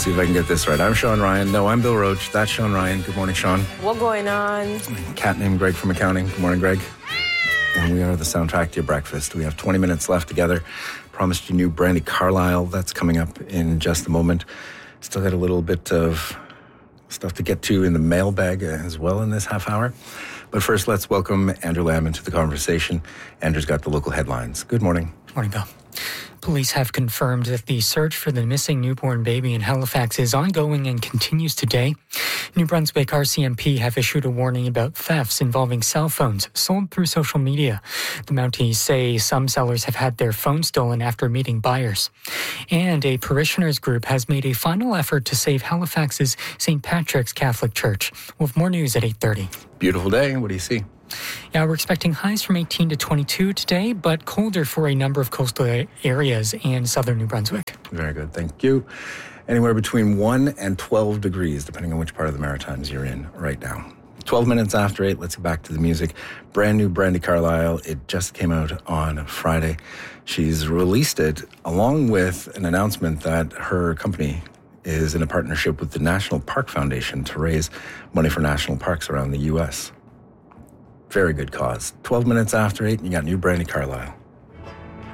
See if I can get this right. I'm Sean Ryan. No, I'm Bill Roach. That's Sean Ryan. Good morning, Sean. What going on? Cat named Greg from accounting. Good morning, Greg. And we are the soundtrack to your breakfast. We have 20 minutes left together. Promised you new Brandy Carlisle. That's coming up in just a moment. Still got a little bit of stuff to get to in the mailbag as well in this half hour. But first, let's welcome Andrew Lamb into the conversation. Andrew's got the local headlines. Good morning. Morning, Bill. Police have confirmed that the search for the missing newborn baby in Halifax is ongoing and continues today. New Brunswick RCMP have issued a warning about thefts involving cell phones sold through social media. The Mounties say some sellers have had their phones stolen after meeting buyers. And a parishioners group has made a final effort to save Halifax's St. Patrick's Catholic Church. We'll have more news at 8:30. Beautiful day. What do you see? Yeah, we're expecting highs from 18 to 22 today, but colder for a number of coastal areas in southern New Brunswick. Very good. Thank you. Anywhere between 1 and 12 degrees, depending on which part of the Maritimes you're in right now. 12 minutes after 8, let's get back to the music. Brand new Brandy Carlisle. It just came out on Friday. She's released it along with an announcement that her company is in a partnership with the National Park Foundation to raise money for national parks around the U.S. Very good cause. 12 minutes after 8, and you got new Brandy Carlisle.